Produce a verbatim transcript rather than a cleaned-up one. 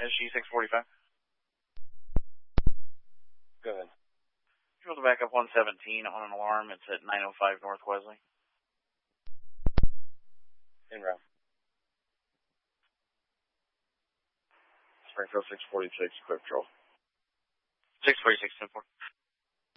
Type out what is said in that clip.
S G six forty-five. Go ahead. You able to back up one seventeen on an alarm? It's at nine oh five North Wesley. In route. Springfield six forty-six, quick patrol. six forty-six, ten four.